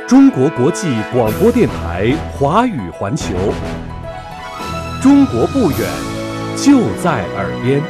中国国际广播电台华语环球，中国不远，就在耳边。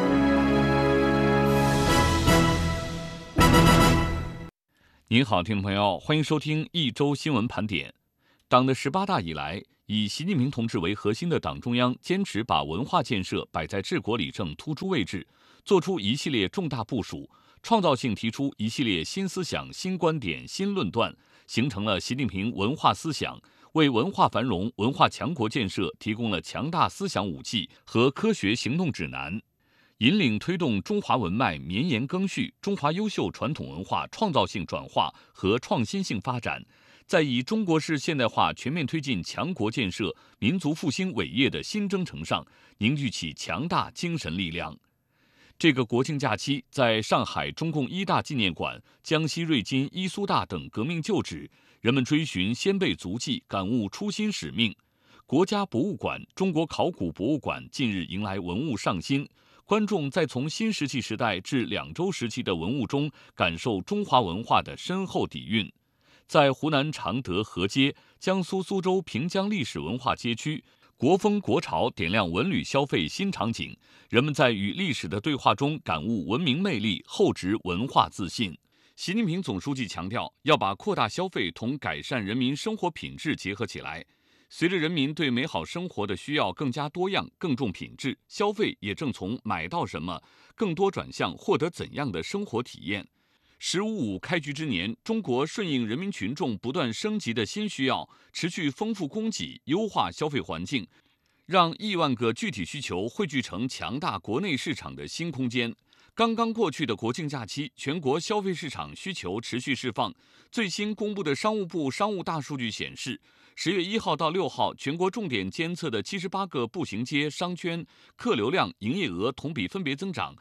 您好，听众朋友，欢迎收听一周新闻盘点。党的18大以来，以习近平同志为核心的党中央坚持把文化建设摆在治国理政突出位置，做出一系列重大部署，创造性提出一系列新思想、新观点、新论断，形成了习近平文化思想，为文化繁荣、文化强国建设提供了强大思想武器和科学行动指南，引领推动中华文脉绵延更续，中华优秀传统文化创造性转化和创新性发展，在以中国式现代化全面推进强国建设、民族复兴伟业的新征程上凝聚起强大精神力量。这个国庆假期，在上海中共一大纪念馆、江西瑞金伊苏大等革命旧址，人们追寻先辈足迹，感悟初心使命。国家博物馆、中国考古博物馆近日迎来文物上新，观众在从新石器时代至两周时期的文物中，感受中华文化的深厚底蕴。在湖南常德河街、江苏苏州平江历史文化街区，国风国潮点亮文旅消费新场景，人们在与历史的对话中感悟文明魅力，厚植文化自信。习近平总书记强调，要把扩大消费同改善人民生活品质结合起来。随着人民对美好生活的需要更加多样、更重品质，消费也正从买到什么更多转向获得怎样的生活体验。“15+5”开局之年，中国顺应人民群众不断升级的新需要，持续丰富供给，优化消费环境，让亿万个具体需求汇聚成强大国内市场的新空间。刚刚过去的国庆假期，全国消费市场需求持续释放。最新公布的商务部商务大数据显示，10月1号到6号，全国重点监测的78个步行街、商圈客流量、营业额同比分别增长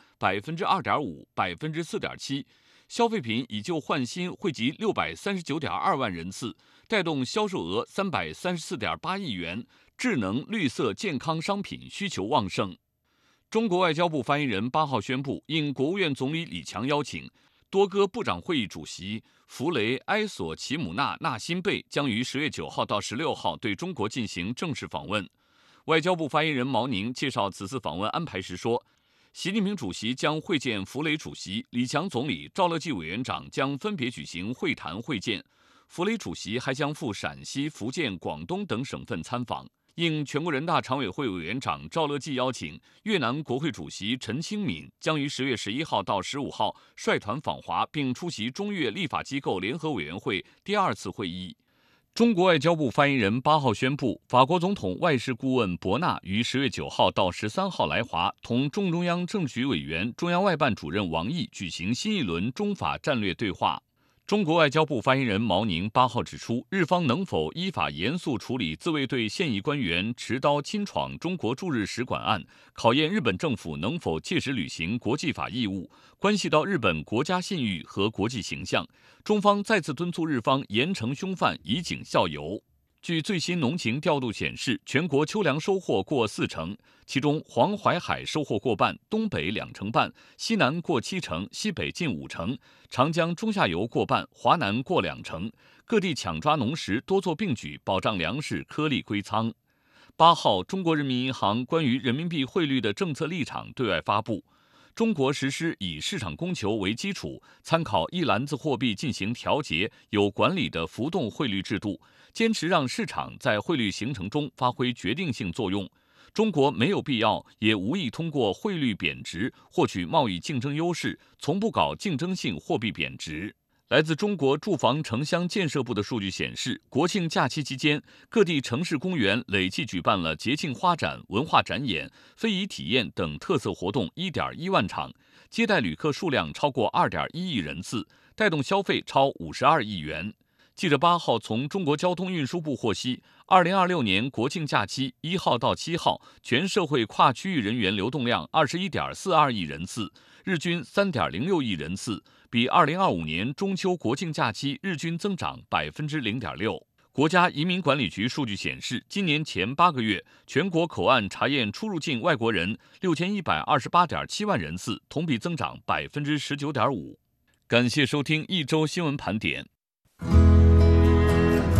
2.5%、4.7%。消费品以旧换新惠及639.2万人次，带动销售额334.8亿元，智能、绿色、健康商品需求旺盛。中国外交部发言人8号宣布，应国务院总理李强邀请，多哥部长会议主席弗雷埃索齐姆纳纳辛贝将于10月9号到16号对中国进行正式访问。外交部发言人毛宁介绍此次访问安排时说，习近平主席将会见弗雷主席，李强总理、赵乐际委员长将分别举行会谈会见。弗雷主席还将赴陕西、福建、广东等省份参访。应全国人大常委会委员长赵乐际邀请，越南国会主席陈清敏将于10月11号到15号率团访华，并出席中越立法机构联合委员会第2次会议。中国外交部发言人8号宣布，法国总统外事顾问博纳于10月9号到13号来华，同中央政局委员、中央外办主任王毅举行新一轮中法战略对话。中国外交部发言人毛宁8号指出，日方能否依法严肃处理自卫队现役官员持刀侵闯中国驻日使馆案，考验日本政府能否切实履行国际法义务，关系到日本国家信誉和国际形象。中方再次敦促日方严惩凶犯，以儆效尤。据最新农情调度显示，全国秋粮收获过40%，其中黄淮海收获过半，东北2成半，西南过70%，西北近5成，长江中下游过半，华南过2成。各地抢抓农时，多做并举，保障粮食颗粒归仓。8号，中国人民银行关于人民币汇率的政策立场对外发布。中国实施以市场供求为基础，参考一篮子货币进行调节、有管理的浮动汇率制度，坚持让市场在汇率形成中发挥决定性作用。中国没有必要，也无意通过汇率贬值获取贸易竞争优势，从不搞竞争性货币贬值。来自中国住房城乡建设部的数据显示，国庆假期期间，各地城市公园累计举办了节庆花展、文化展演、非遗体验等特色活动1.1万场，接待旅客数量超过2.1亿人次，带动消费超52亿元。记者8号从中国交通运输部获悉，2026年国庆假期1号到7号，全社会跨区域人员流动量21.42亿人次，日均3.06亿人次，比2025年中秋国庆假期日均增长0.6%。国家移民管理局数据显示，今年前8个月，全国口岸查验出入境外国人6128.7万人次，同比增长19.5%。感谢收听一周新闻盘点。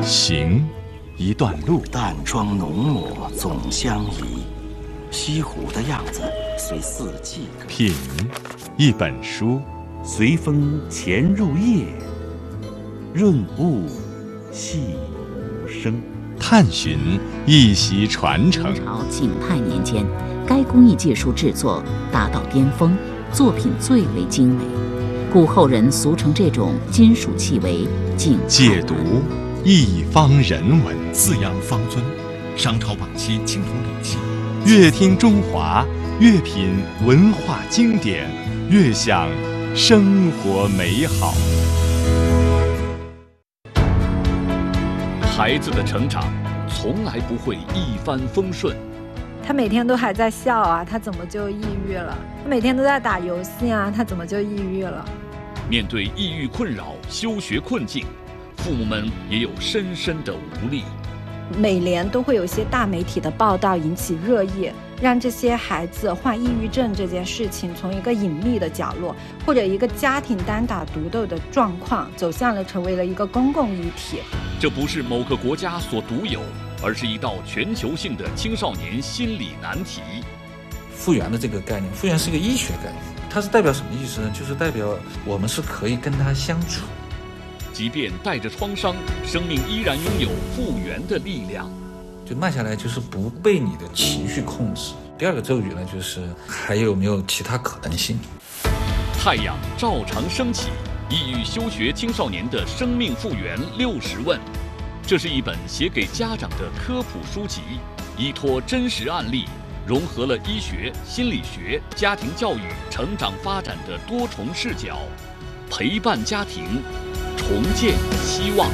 行，一段路。 淡妆浓抹总相宜，西湖的样子随四季歌。 品，一本书。 随风潜入夜，润物细无声。 探寻，一席传承。 明朝景泰年间，该工艺技术制作达到巅峰，作品最为精美，故后人俗称这种金属器为景泰解读一方人文。 四羊方尊，商朝晚期青铜礼器。 越听中华，越品文化经典，越享生活美好。 孩子的成长从来不会一帆风顺， 他每天都还在笑啊，他怎么就抑郁了？他每天都在打游戏啊，他怎么就抑郁了？ 面对抑郁困扰、休学困境，父母们也有深深的无力。 每年都会有一些大媒体的报道引起热议，让这些孩子患抑郁症这件事情从一个隐秘的角落或者一个家庭单打独斗的状况走向了成为了一个公共议题。 这不是某个国家所独有，而是一道全球性的青少年心理难题。 复原的这个概念，复原是一个医学概念，它是代表什么意思呢？就是代表我们是可以跟它相处。 即便带着创伤，生命依然拥有复原的力量。 就慢下来，就是不被你的情绪控制。第二个咒语呢，就是还有没有其他可能性？ 太阳照常升起，抑郁休学青少年的生命复原60问。这是一本写给家长的科普书籍，依托真实案例，融合了医学、心理学、家庭教育、成长发展的多重视角，陪伴家庭，重建希望。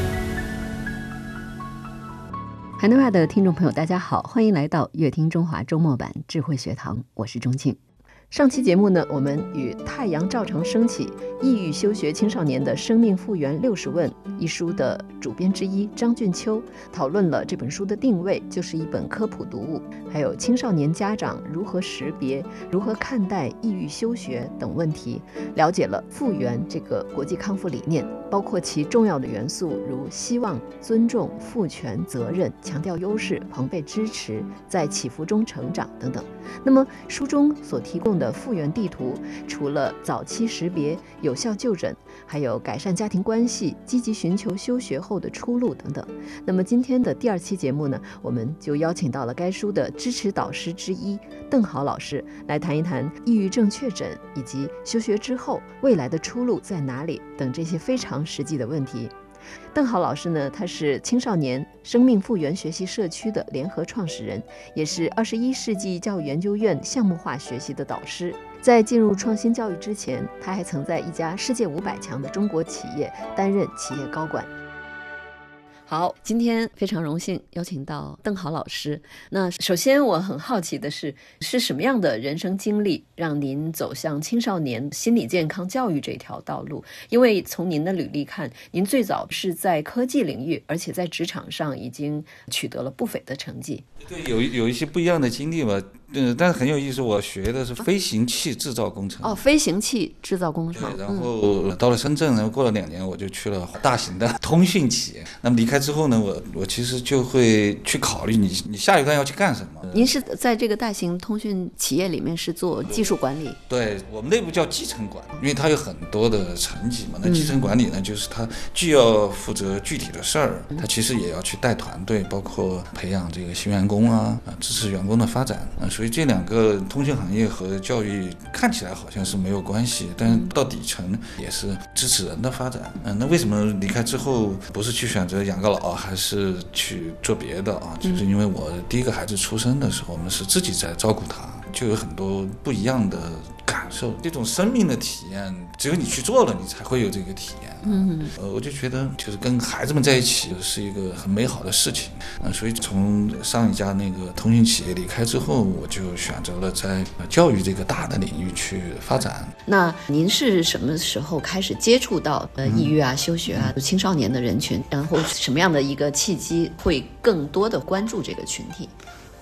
海内外的听众朋友大家好，欢迎来到乐听中华周末版智慧学堂，我是钟庆。上期节目呢，我们与太阳照常升起，抑郁休学青少年的生命复原60问一书的主编之一张俊秋讨论了这本书的定位，就是一本科普读物，还有青少年家长如何识别、如何看待抑郁休学等问题，了解了复原这个国际康复理念，包括其重要的元素如希望、尊重、赋权、责任、强调优势、朋辈支持、在起伏中成长等等。那么书中所提供的复原地图，除了早期识别、有效就诊，还有改善家庭关系、积极寻求休学后的出路等等。那么今天的第2期节目呢，我们就邀请到了该书的支持导师之一邓豪老师来谈一谈抑郁症确诊以及休学之后未来的出路在哪里等这些非常实际的问题。邓豪老师呢，他是青少年生命复原学习社区的联合创始人，也是21世纪教育研究院项目化学习的导师。在进入创新教育之前，他还曾在一家世界500强的中国企业担任企业高管。好，今天非常荣幸邀请到邓豪老师。那首先我很好奇的是什么样的人生经历让您走向青少年心理健康教育这条道路？因为从您的履历看，您最早是在科技领域，而且在职场上已经取得了不菲的成绩。 对，有一些不一样的经历吧。但是很有意思，我学的是飞行器制造工程。 飞行器制造工程。 然后到了深圳，然后过了2年，我就去了大型的通讯企业。那么离开之后呢，我其实就会去考虑你下一段要去干什么。 您是在这个大型通讯企业里面是做技术管理？ 对，我们内部叫基层管理，因为它有很多的层级嘛。那基层管理呢，就是它既要负责具体的事儿，它其实也要去带团队，包括培养这个新员工啊，支持员工的发展啊。所以这2个通讯行业和教育看起来好像是没有关系，但是到底层也是支持人的发展。那为什么离开之后不是去选择养个老，还是去做别的啊？就是因为我第一个孩子出生的时候，我们是自己在照顾他，就有很多不一样的感受。这种生命的体验，只有你去做了，你才会有这个体验。我就觉得就是跟孩子们在一起是一个很美好的事情。所以从上一家那个通讯企业离开之后，我就选择了在教育这个大的领域去发展。 那您是什么时候开始接触到抑郁啊、休学啊、青少年的人群？然后什么样的一个契机会更多的关注这个群体？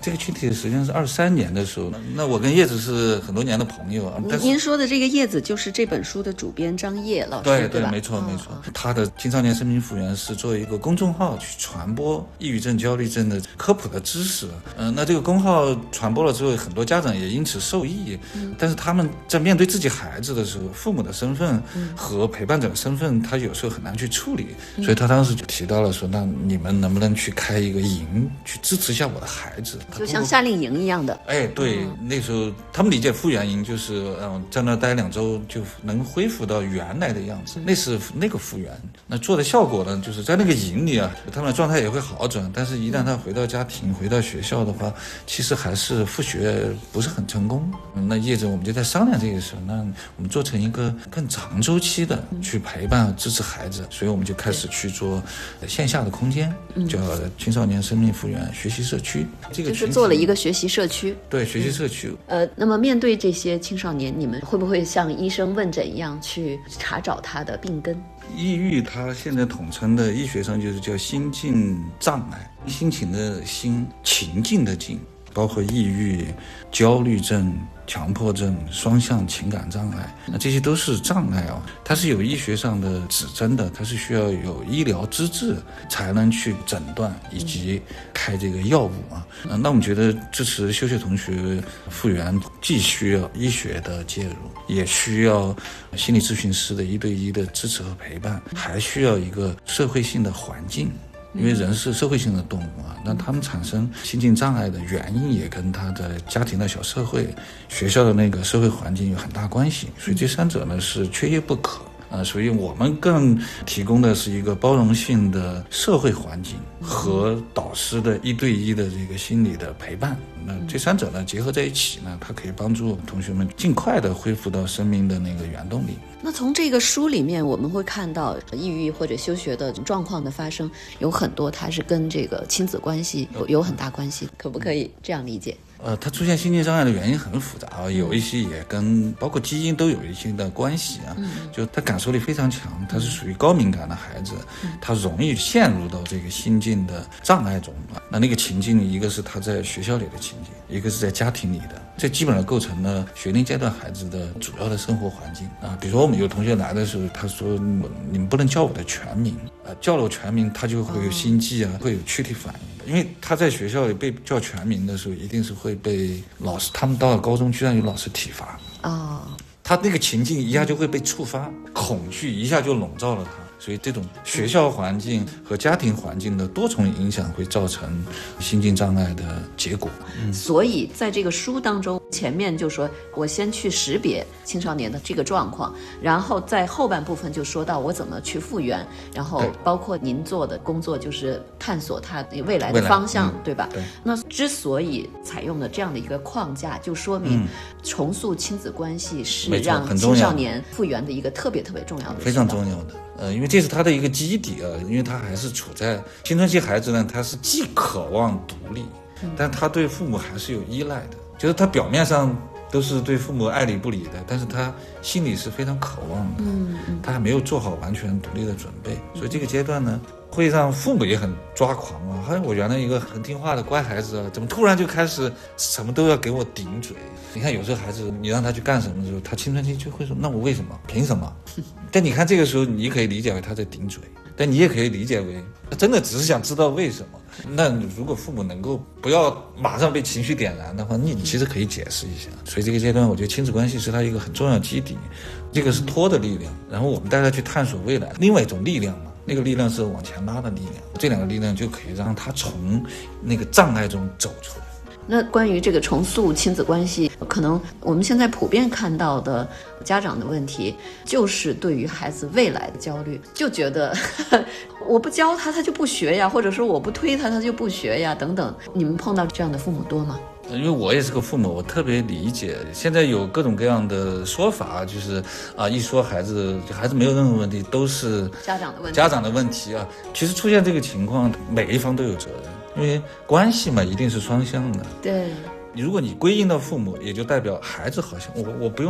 这个群体实际上是23年的时候，那我跟叶子是很多年的朋友啊。 您说的这个叶子就是这本书的主编张烨老师，对吧？ 没错。他的青少年生命复原是作为一个公众号去传播抑郁症、焦虑症的科普的知识。那这个公号传播了之后，很多家长也因此受益。但是他们在面对自己孩子的时候，父母的身份和陪伴者的身份，他有时候很难去处理。所以他当时就提到了说，那你们能不能去开一个营，去支持一下我的孩子？ 就像夏令营一样的。 对，那时候他们理解复原营就是在那待2周就能恢复到原来的样子，那是那个复原。那做的效果呢，就是在那个营里啊，他们的状态也会好转，但是一旦他回到家庭、回到学校的话，其实还是复学不是很成功。那叶子我们就在商量这个事，那我们做成一个更长周期的去陪伴支持孩子，所以我们就开始去做线下的空间，叫青少年生命复原学习社区。这个就是做了一个学习社区。 对，学习社区。 那么面对这些青少年，你们会不会像医生问诊一样去查找他的病根？ 抑郁它现在统称的医学上就是叫心境障碍，心情的心，情境的境，包括抑郁、焦虑症、强迫症、双向情感障碍，那这些都是障碍啊，它是有医学上的指征的，它是需要有医疗资质才能去诊断以及开这个药物啊。那我们觉得支持修学同学复原，既需要医学的介入，也需要心理咨询师的1对1的支持和陪伴，还需要一个社会性的环境。因为人是社会性的动物啊，那他们产生心境障碍的原因也跟他的家庭的小社会、学校的那个社会环境有很大关系，所以这3者呢是缺一不可。所以我们更提供的是一个包容性的社会环境和导师的1对1的这个心理的陪伴。那这3者呢结合在一起呢，它可以帮助同学们尽快的恢复到生命的那个原动力。 那从这个书里面我们会看到，抑郁或者休学的状况的发生有很多它是跟这个亲子关系有很大关系，可不可以这样理解？ 它出现心境障碍的原因很复杂啊，有一些也跟包括基因都有一些的关系啊。就他感受力非常强，他是属于高敏感的孩子，他容易陷入到这个心境的障碍中。那个情境，一个是他在学校里的情境，一个是在家庭里的，这基本上构成了学龄阶段孩子的主要的生活环境啊。比如说我们有同学来的时候，他说你们不能叫我的全名叫了我全名他就会有心悸啊，会有躯体反应。因为他在学校里被叫全名的时候，一定是会被老师，他们到了高中居然有老师体罚他那个情境一下就会被触发，恐惧一下就笼罩了他。所以这种学校环境和家庭环境的多重影响会造成心境障碍的结果。 所以在这个书当中，前面就说我先去识别青少年的这个状况，然后在后半部分就说到我怎么去复原，然后包括您做的工作就是探索他未来的方向，对吧？对。那之所以采用了这样的一个框架，就说明重塑亲子关系是让青少年复原的一个特别特别重要的， 非常重要的。因为这是他的一个基底啊，因为他还是处在青春期孩子呢，他是既渴望独立，但他对父母还是有依赖的，就是他表面上都是对父母爱理不理的，但是他心里是非常渴望的，他还没有做好完全独立的准备，所以这个阶段呢，会让父母也很抓狂啊！我原来一个很听话的乖孩子啊，怎么突然就开始什么都要给我顶嘴？你看有时候孩子，你让他去干什么的时候，他青春期就会说：“那我为什么？凭什么？”但你看这个时候，你可以理解为他在顶嘴，但你也可以理解为他真的只是想知道为什么。那如果父母能够不要马上被情绪点燃的话，你其实可以解释一下。所以这个阶段，我觉得亲子关系是他一个很重要的基底，这个是托的力量，然后我们带他去探索未来另外一种力量嘛。那个力量是往前拉的力量，这2个力量就可以让他从那个障碍中走出来。 那关于这个重塑亲子关系，可能我们现在普遍看到的家长的问题，就是对于孩子未来的焦虑，就觉得我不教他就不学呀，或者说我不推他就不学呀，等等。你们碰到这样的父母多吗？ 因为我也是个父母，我特别理解。现在有各种各样的说法，就是一说孩子没有任何问题，都是家长的问题啊。其实出现这个情况，每一方都有责任，因为关系嘛，一定是双向的。 对， 如果你归因到父母，也就代表孩子好像我不用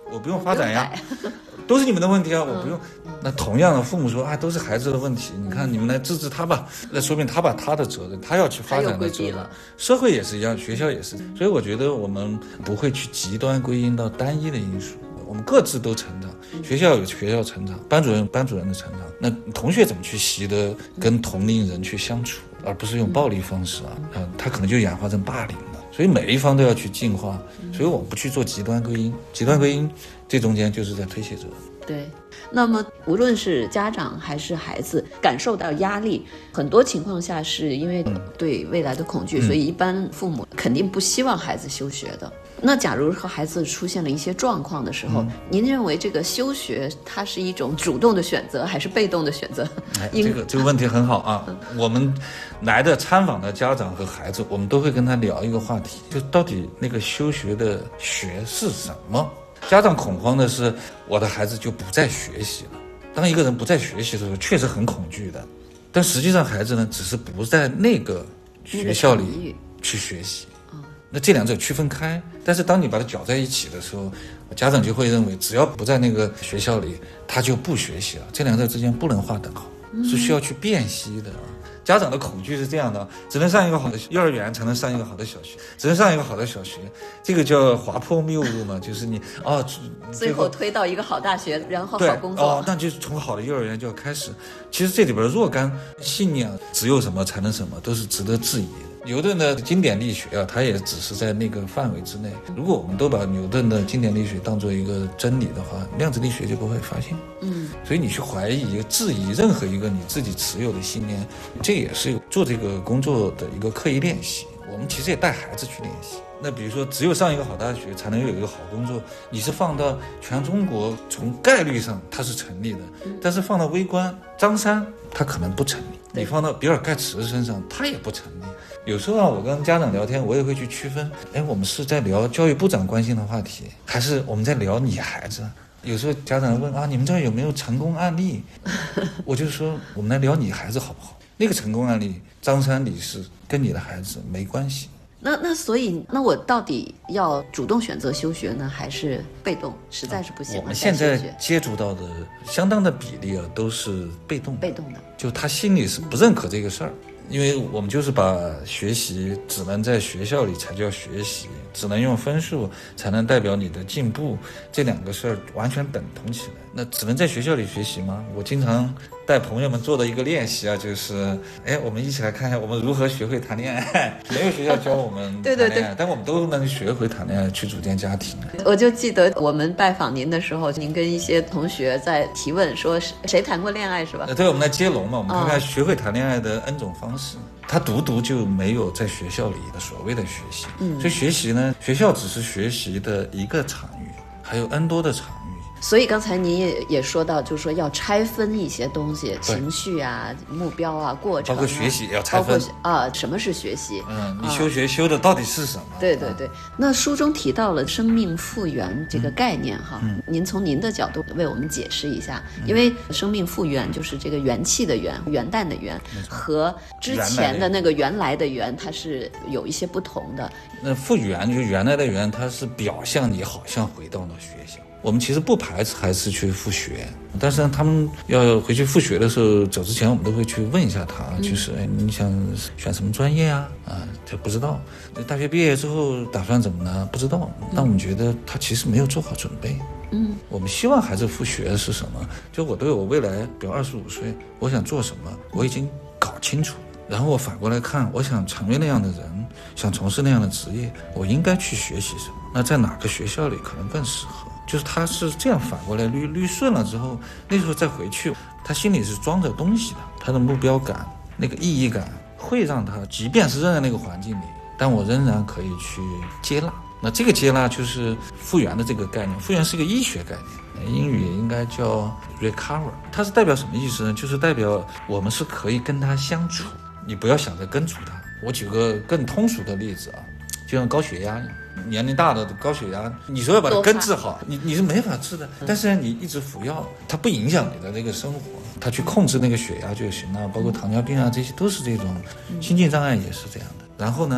我不用发展呀，都是你们的问题啊，我不用。那同样的，父母说啊，都是孩子的问题，你看你们来治治他吧，那说明他把他的责任，他要去发展的责任。社会也是一样，学校也是，所以我觉得我们不会去极端归因到单一的因素。我们各自都成长，学校有学校成长，班主任的成长，那同学怎么去习得跟同龄人去相处，而不是用暴力方式他可能就演化成霸凌了。所以每一方都要去进化，所以我们不去做极端归因，极端归因这中间就是在推卸责任。 对，那么无论是家长还是孩子感受到压力，很多情况下是因为对未来的恐惧，所以一般父母肯定不希望孩子休学的。那假如和孩子出现了一些状况的时候，您认为这个休学它是一种主动的选择还是被动的选择？ 这个问题很好啊。我们来的参访的家长和孩子，我们都会跟他聊一个话题，就到底那个休学的学是什么？家长恐慌的是我的孩子就不再学习了。当一个人不再学习的时候，确实很恐惧的。但实际上孩子呢，只是不在那个学校里去学习。那这两者区分开，但是当你把它搅在一起的时候，家长就会认为只要不在那个学校里，他就不学习了。这两者之间不能划等号，是需要去辨析的。家长的恐惧是这样的，只能上一个好的幼儿园才能上一个好的小学，只能上一个好的小学，这个叫滑坡谬误嘛，就是你最后推到一个好大学，然后好工作。 那就是从好的幼儿园就要开始。其实这里边若干信念，只有什么才能什么，都是值得质疑的。牛顿的经典力学它也只是在那个范围之内。如果我们都把牛顿的经典力学当做一个真理的话，量子力学就不会发现。所以你去怀疑、质疑任何一个你自己持有的信念，这也是做这个工作的一个刻意练习。我们其实也带孩子去练习。那比如说，只有上一个好大学才能有一个好工作，你是放到全中国，从概率上它是成立的，但是放到微观张三它可能不成立，你放到比尔盖茨身上它也不成立。有时候我跟家长聊天，我也会去区分，我们是在聊教育部长关心的话题，还是我们在聊你孩子？有时候家长问你们这儿有没有成功案例？我就说我们来聊你孩子好不好？那个成功案例，张三李四跟你的孩子没关系。 所以我到底要主动选择休学呢，还是被动？实在是不行。 我们现在接触到的相当的比例都是被动的，就他心里是不认可这个事儿。因为我们就是把学习只能在学校里才叫学习，只能用分数才能代表你的进步，这两个事儿完全等同起来。那只能在学校里学习吗？我经常带朋友们做的一个练习就是我们一起来看一下我们如何学会谈恋爱。没有学校教我们谈恋爱，但我们都能学会谈恋爱，去组建家庭。 我就记得我们拜访您的时候，您跟一些同学在提问说谁谈过恋爱是吧？ 对，我们来接龙嘛，我们看看学会谈恋爱的 N 种方式。他独就没有在学校里的所谓的学习，所以学习呢，学校只是学习的一个场域，还有 N 多的场域。 所以刚才您也说到，就是说要拆分一些东西，情绪啊、目标啊、过程啊， 包括学习也要拆分什么是学习？ 你休学修的到底是什么？ 对。那书中提到了生命复原这个概念您从您的角度为我们解释一下，因为生命复原就是这个元气的元、元旦的元，和之前的那个原来的元，它是有一些不同的。 那复原就原来的元，它是表象你好像回到了学校。我们其实不排斥孩子去复学，但是他们要回去复学的时候，走之前我们都会去问一下他，就是你想选什么专业啊？他不知道。大学毕业之后打算怎么呢？不知道。但我们觉得他其实没有做好准备。我们希望孩子复学是什么？就我对我未来，比如25岁，我想做什么，我已经搞清楚了。然后我反过来看，我想成为那样的人，想从事那样的职业，我应该去学习什么？那在哪个学校里可能更适合？就是他是这样反过来捋顺了之后，那时候再回去，他心里是装着东西的，他的目标感、那个意义感会让他，即便是扔在那个环境里，但我仍然可以去接纳。那这个接纳就是复原的这个概念，复原是一个医学概念，英语也应该叫 recover。它是代表什么意思呢？就是代表我们是可以跟他相处，你不要想着根除它。我举个更通俗的例子就像高血压一样，年龄大的高血压，你说要把它根治好，你是没法治的。但是你一直服药，它不影响你的这个生活，它去控制那个血压就行了。包括糖尿病这些都是这种，心境障碍也是这样的。然后呢，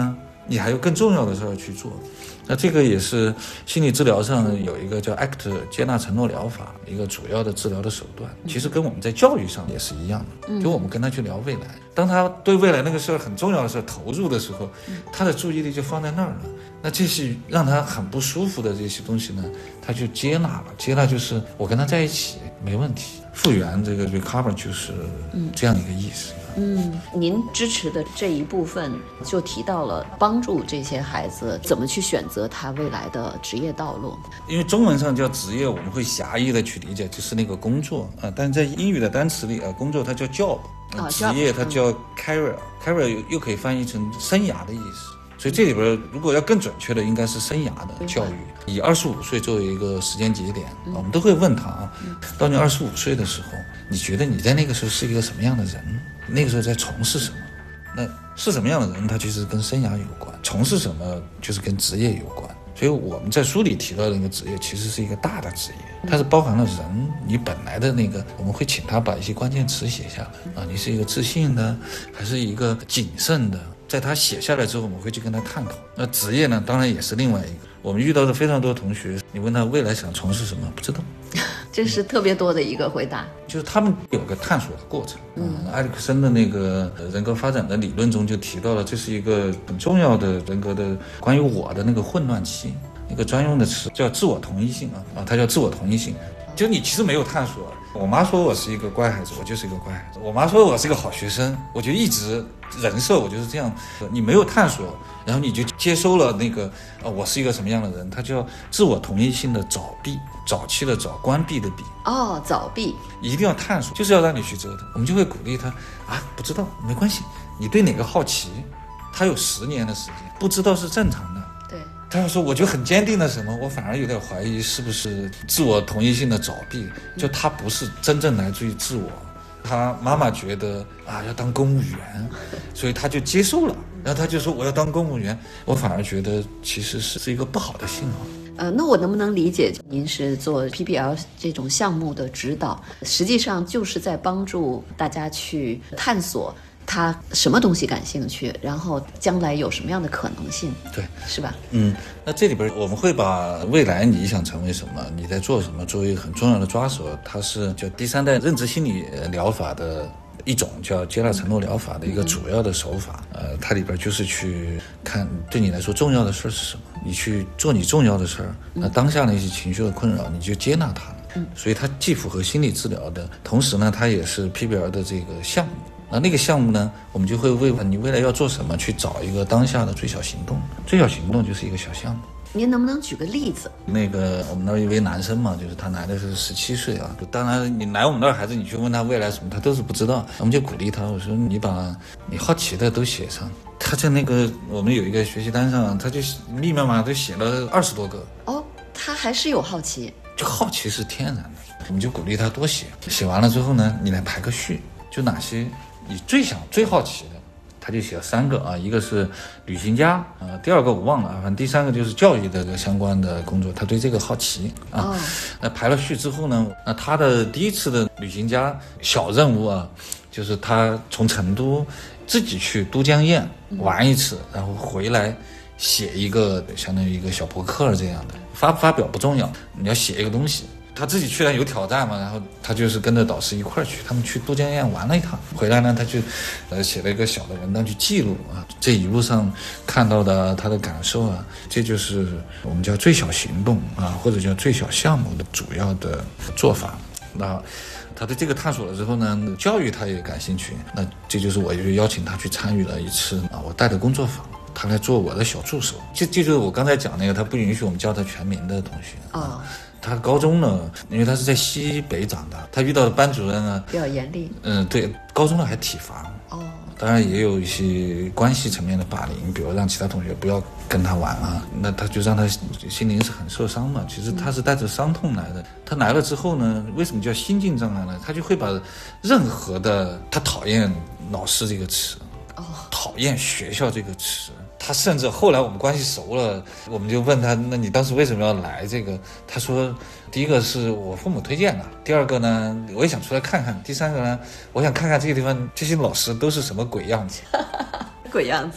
你还有更重要的事儿去做。那这个也是心理治疗上有一个叫 ACT 接纳承诺疗法，一个主要的治疗的手段。其实跟我们在教育上也是一样的，就我们跟他去聊未来，当他对未来那个事儿很重要的事儿投入的时候，他的注意力就放在那儿了。那这些让他很不舒服的这些东西呢，他就接纳了。接纳就是我跟他在一起没问题。复原这个 recover 就是这样一个意思。 您支持的这一部分就提到了帮助这些孩子怎么去选择他未来的职业道路。 因为中文上叫职业，我们会狭义的去理解就是那个工作啊，但是在英语的单词里啊，工作它叫 job，职业它叫 career，career 又可以翻译成生涯的意思。所以这里边如果要更准确的，应该是生涯的教育。以25岁作为一个时间节点，我们都会问他啊，到你25岁的时候，你觉得你在那个时候是一个什么样的人？那个时候在从事什么？那是什么样的人，它其实跟生涯有关；从事什么就是跟职业有关。所以我们在书里提到的那个职业，其实是一个大的职业，它是包含了人你本来的那个，我们会请他把一些关键词写下来啊，你是一个自信的，还是一个谨慎的？在他写下来之后，我们会去跟他探讨。那职业呢，当然也是另外一个。我们遇到的非常多同学，你问他未来想从事什么，不知道。 这是特别多的一个回答， 就是他们有个探索的过程。埃里克森的那个人格发展的理论中就提到了，这是一个很重要的人格的关于我的那个混乱期，一个专用的词叫自我同一性啊，它叫自我同一性。就你其实没有探索。我妈说我是一个乖孩子，我就是一个乖孩子。我妈说我是一个好学生，我就一直人设我就是这样。你没有探索，然后你就接收了那个我是一个什么样的人，它叫自我同一性的早闭，早期的早，关闭的闭。 早闭， 一定要探索，就是要让你去折腾。我们就会鼓励他不知道没关系，你对哪个好奇，他有10年的时间，不知道是正常的。他要说我就很坚定的什么，我反而有点怀疑是不是自我同一性的早闭，就他不是真正来自于自我。他妈妈觉得要当公务员，所以他就接受了，然后他就说我要当公务员，我反而觉得其实是一个不好的信号。 那我能不能理解您是做 PBL 这种项目的指导，实际上就是在帮助大家去探索他什么东西感兴趣，然后将来有什么样的可能性， 对， 是吧？ 那这里边我们会把未来你想成为什么，你在做什么作为很重要的抓手。它是叫第3代认知心理疗法的一种叫接纳承诺疗法的一个主要的手法。它里边就是去看对你来说重要的事是什么，你去做你重要的事儿，那当下那些情绪的困扰你就接纳它。所以它既符合心理治疗的同时呢，它也是 PBL 的这个项目。那个项目呢，我们就会为你未来要做什么去找一个当下的最小行动。最小行动就是一个小项目。 您能不能举个例子？ 那个我们那儿一位男生嘛，就是他来的是17岁啊。当然你来我们那儿孩子，你去问他未来什么，他都是不知道。我们就鼓励他，我说你把你好奇的都写上。他在那个我们有一个学习单上，他就密密麻麻都写了20多个。 他还是有好奇。 就好奇是天然的，我们就鼓励他多写。写完了之后呢，你来排个序，就哪些你最好奇的，他就写了3个一个是旅行家第2个我忘了反正第3个就是教育的相关的工作，他对这个好奇那排了序之后呢，那他的第一次的旅行家小任务就是他从成都自己去都江堰玩一次，然后回来写一个相当于一个小博客这样的，发不发表不重要，你要写一个东西。他自己去了有挑战嘛，然后他就是跟着导师一块去，他们去都江堰玩了一趟，回来呢他就写了一个小的文章去记录这一路上看到的他的感受这就是我们叫最小行动或者叫最小项目的主要的做法。那他对这个探索了之后呢，教育他也感兴趣，那这就是我就邀请他去参与了一次我带的工作坊，他来做我的小助手。这就是我刚才讲那个他不允许我们叫他全名的同学他高中呢，因为他是在西北长大，他遇到的班主任比较严厉。 对，高中呢还体罚。当然也有一些关系层面的霸凌，比如让其他同学不要跟他玩那他就让他心灵是很受伤嘛。其实他是带着伤痛来的。他来了之后呢，为什么叫心境障碍呢？他就会把任何的他讨厌老师这个词，讨厌学校这个词。他甚至后来我们关系熟了，我们就问他，那你当时为什么要来这个？他说，第一个是我父母推荐的，第2个呢，我也想出来看看，第3个呢，我想看看这个地方这些老师都是什么鬼样子。 鬼样子。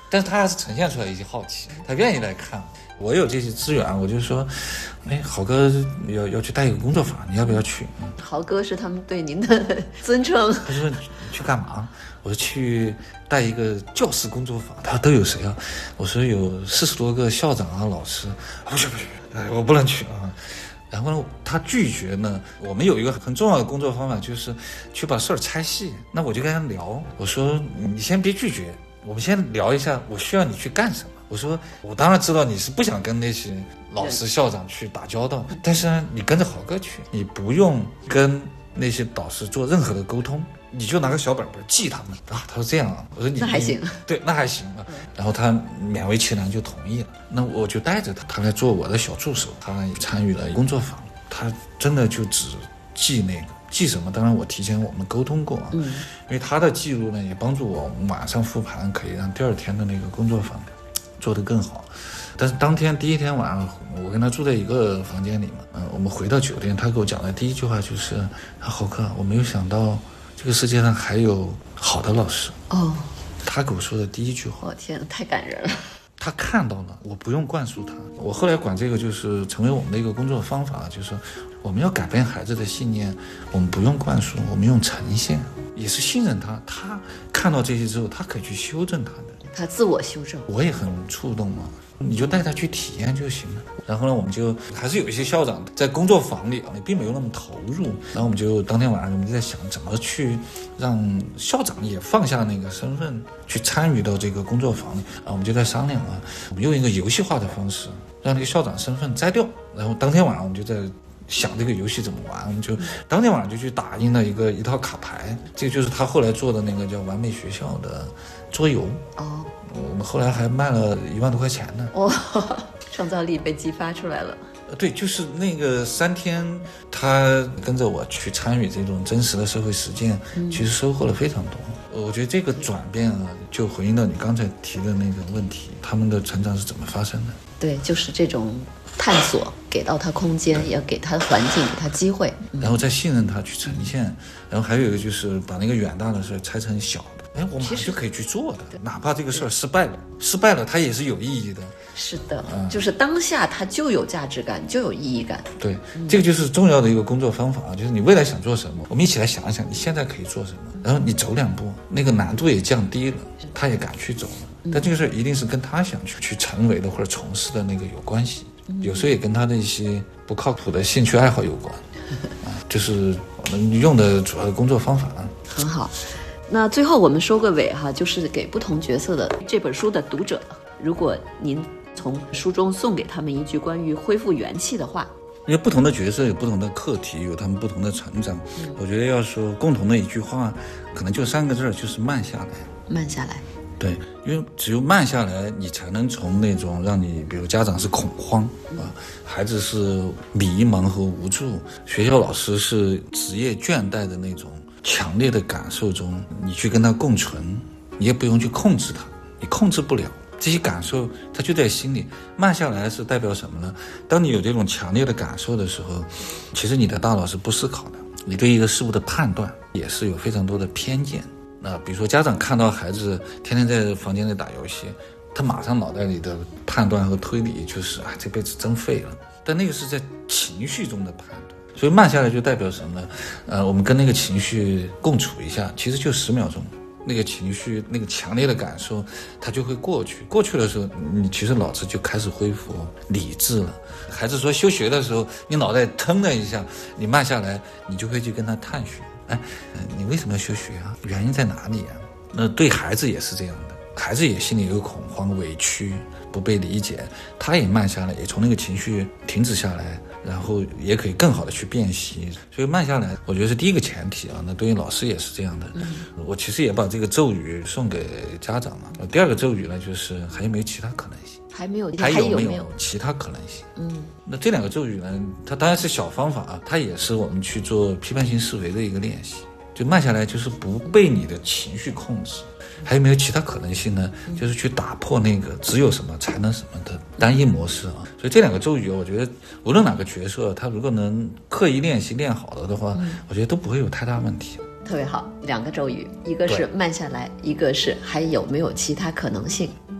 但是他还是呈现出来一些好奇，他愿意来看。我有这些资源，我就说，豪哥要去带一个工作坊，你要不要去？ 豪哥是他们对您的尊称。 他说你去干嘛？我说去带一个教师工作坊。他说都有谁啊？我说有40多个校长啊老师。不去，我不能去啊。然后呢，他拒绝呢。我们有一个很重要的工作方法，就是去把事儿拆细。那我就跟他聊，我说你先别拒绝，我们先聊一下，我需要你去干什么。我说我当然知道你是不想跟那些老师校长去打交道，但是呢，你跟着豪哥去，你不用跟那些导师做任何的沟通，你就拿个小本本记他们啊。他说这样啊，我说那还行，对，那还行啊。然后他勉为其难就同意了。那我就带着他来做我的小助手，他参与了工作坊。他真的就只记那个。记什么？当然我提前我们沟通过啊，因为他的记录呢也帮助我晚上复盘，可以让第二天的那个工作坊做得更好。但是当天第一天晚上，我跟他住在一个房间里嘛，我们回到酒店，他给我讲的第一句话就是豪哥，我没有想到这个世界上还有好的老师。他给我说的第一句话， 天，太感人了。 他看到了，我不用灌输他。我后来管这个就是成为我们的一个工作方法，就是我们要改变孩子的信念，我们不用灌输，我们用呈现，也是信任他。他看到这些之后，他可以去修正他的， 他自我修正。我也很触动嘛，你就带他去体验就行了。然后呢，我们就还是有一些校长在工作坊里并没有那么投入，然后我们就当天晚上我们就在想怎么去让校长也放下那个身份去参与到这个工作坊里啊。我们就在商量我们用一个游戏化的方式让那个校长身份摘掉，然后当天晚上我们就在想这个游戏怎么玩，我们就当天晚上就去打印了一套卡牌，这个就是他后来做的那个叫完美学校的桌游。我们后来还卖了1万多块钱呢。 创造力被激发出来了。 对，就是那个3天，他跟着我去参与这种真实的社会实践，其实收获了非常多。我觉得这个转变就回应到你刚才提的那个问题，他们的成长是怎么发生的？ 对，就是这种探索，给到他空间，也要给他环境，给他机会， 然后再信任他去呈现。然后还有一个就是把那个远大的事拆成小的，我马上就可以去做的，哪怕这个事儿失败了，它也是有意义的。 是的，就是当下它就有价值感，就有意义感。 对，这个就是重要的一个工作方法，就是你未来想做什么，我们一起来想一想，你现在可以做什么，然后你走2步，那个难度也降低了，他也敢去走了。但这个事儿一定是跟他想去成为的或者从事的那个有关系，有时候也跟他的一些不靠谱的兴趣爱好有关。就是我们用的主要的工作方法。 很好。那最后我们收个尾就是给不同角色的这本书的读者，如果您从书中送给他们一句关于恢复元气的话。 因为不同的角色有不同的课题，有他们不同的成长。我觉得要说共同的一句话，可能就3个字，就是慢下来。 慢下来。 对，因为只有慢下来，你才能从那种让你，比如家长是恐慌孩子是迷茫和无助，学校老师是职业倦怠的那种强烈的感受中，你去跟他共存，你也不用去控制他，你控制不了这些感受，它就在心里。慢下来是代表什么呢？当你有这种强烈的感受的时候，其实你的大脑是不思考的，你对一个事物的判断也是有非常多的偏见。那比如说家长看到孩子天天在房间里打游戏，他马上脑袋里的判断和推理就是这辈子真废了，但那个是在情绪中的判断。所以慢下来就代表什么呢？我们跟那个情绪共处一下，其实就10秒钟，那个情绪那个强烈的感受它就会过去。过去的时候，你其实脑子就开始恢复理智了。孩子说休学的时候，你脑袋腾了一下，你慢下来，你就会去跟他探寻，你为什么要休学啊？原因在哪里啊？那对孩子也是这样的，孩子也心里有恐慌、委屈、不被理解，他也慢下来，也从那个情绪停止下来，然后也可以更好的去辨析。所以慢下来我觉得是第一个前提那对于老师也是这样的。我其实也把这个咒语送给家长了。第2个咒语呢，就是还有没有其他可能性？还有没有其他可能性？那这2个咒语呢，它当然是小方法它也是我们去做批判性思维的一个练习。就慢下来就是不被你的情绪控制。还有没有其他可能性呢？就是去打破那个只有什么才能什么的单一模式所以这2个咒语我觉得无论哪个角色他如果能刻意练习练好了的话，我觉得都不会有太大问题。 特别好，2个咒语，一个是慢下来，一个是还有没有其他可能性。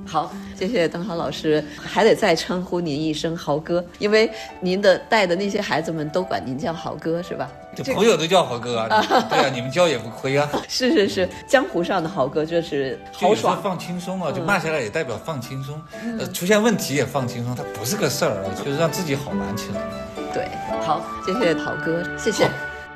好，谢谢邓豪老师，还得再称呼您一声豪哥，因为您的带的那些孩子们都管您叫豪哥，是吧？ 这朋友都叫豪哥啊，对啊，你们叫也不亏啊。 是，江湖上的豪哥就是豪爽， 放轻松啊，就骂下来也代表放轻松，出现问题也放轻松，它不是个事儿啊，就是让自己好玩起来。 对，好，谢谢豪哥，谢谢。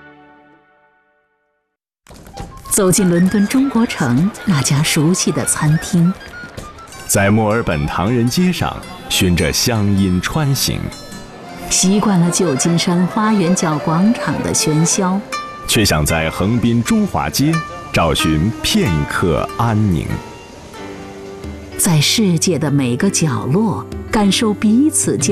走进伦敦中国城那家熟悉的餐厅， 在墨尔本唐人街上循着乡音穿行， 习惯了旧金山花园角广场的喧嚣， 却想在横滨中华街找寻片刻安宁。 在世界的每个角落感受彼此间